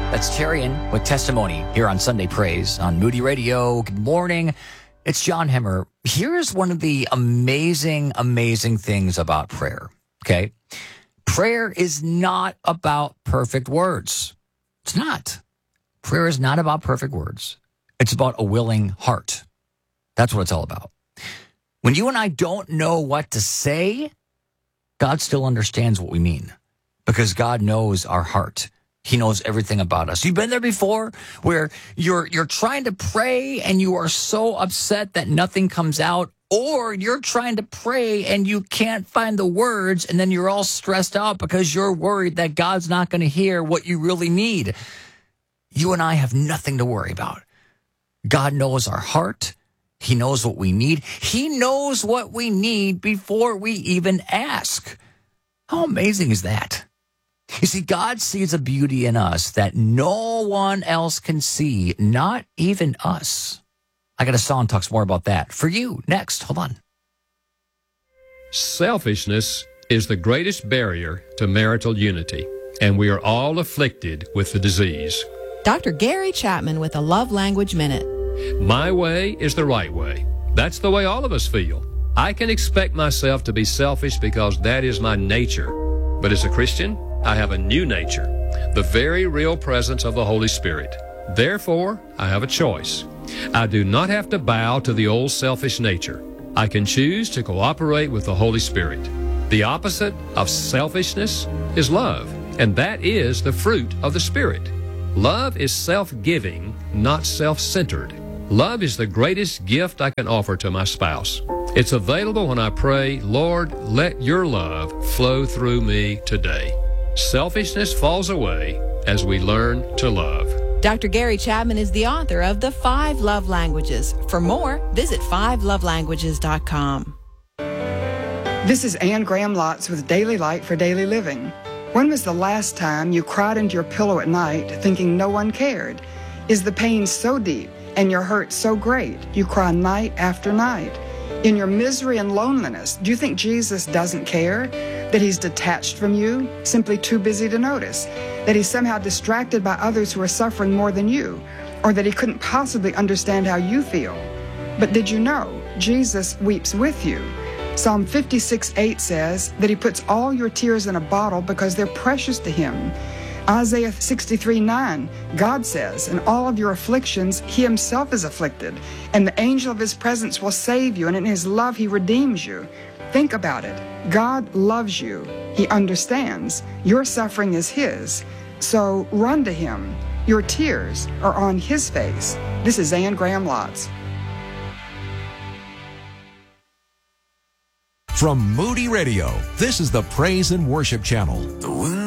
That's Charian with Testimony here on Sunday Praise on Moody Radio. Good morning. It's John Hemmer. Here's one of the amazing things about prayer, okay? Prayer is not about perfect words. It's not. Prayer is not about perfect words. It's about a willing heart. That's what it's all about. When you and I don't know what to say, God still understands what we mean because God knows our heart. He knows everything about us. You've been there before where you're trying to pray and you are so upset that nothing comes out, or you're trying to pray and you can't find the words and then you're all stressed out because you're worried that God's not going to hear what you really need. You and I have nothing to worry about. God knows our heart. He knows what we need. He knows what we need before we even ask. How amazing is that? You see, God sees a beauty in us that no one else can see, not even us. I got a song that talks more about that for you next. Hold on. Selfishness is the greatest barrier to marital unity, and we are all afflicted with the disease. Dr. Gary Chapman with a Love Language Minute. My way is the right way. That's the way all of us feel. I can expect myself to be selfish because that is my nature. But as a Christian, I have a new nature, the very real presence of the Holy Spirit. Therefore, I have a choice. I do not have to bow to the old selfish nature. I can choose to cooperate with the Holy Spirit. The opposite of selfishness is love, and that is the fruit of the Spirit. Love is self-giving, not self-centered. Love is the greatest gift I can offer to my spouse. It's available when I pray, Lord, let your love flow through me today. Selfishness falls away as we learn to love. Dr. Gary Chapman is the author of The 5 Love Languages. For more, visit 5lovelanguages.com. This is Ann Graham Lotz with Daily Light for Daily Living. When was the last time you cried into your pillow at night thinking no one cared? Is the pain so deep and your hurt so great you cry night after night? In your misery and loneliness, do you think Jesus doesn't care? That he's detached from you, simply too busy to notice? That he's somehow distracted by others who are suffering more than you? Or that he couldn't possibly understand how you feel? But did you know Jesus weeps with you? Psalm 56:8 says that he puts all your tears in a bottle because they're precious to him. Isaiah 63:9, God says, in all of your afflictions, he himself is afflicted, and the angel of his presence will save you, and in his love he redeems you. Think about it. God loves you. He understands. Your suffering is his. So run to him. Your tears are on his face. This is Ann Graham Lotz. From Moody Radio, this is the Praise and Worship Channel. The